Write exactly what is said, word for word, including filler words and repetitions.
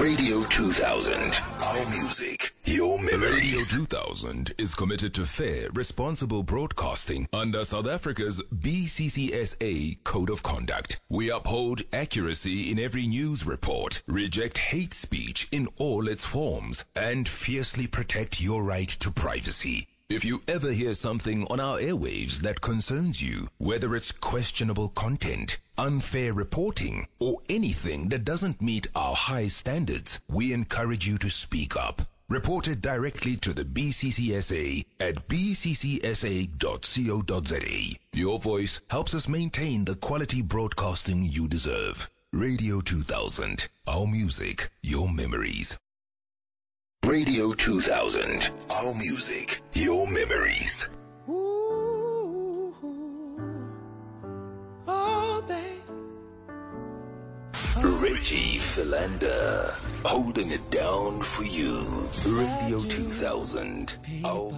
Radio two thousand. Our music, your Radio memories. two thousand is committed to fair, responsible broadcasting under South Africa's B C C S A Code of Conduct. We uphold accuracy in every news report, reject hate speech in all its forms, and fiercely protect your right to privacy. If you ever hear something on our airwaves that concerns you, whether it's questionable content, unfair reporting, or anything that doesn't meet our high standards, we encourage you to speak up. Report it directly to the B C C S A at b c c s a dot co dot z a. Your voice helps us maintain the quality broadcasting you deserve. Radio two thousand. Our music, your memories. Radio two thousand. Our music, your memories. Ooh, oh, babe. Reggie Philander, holding it down for you. Radio two thousand. Our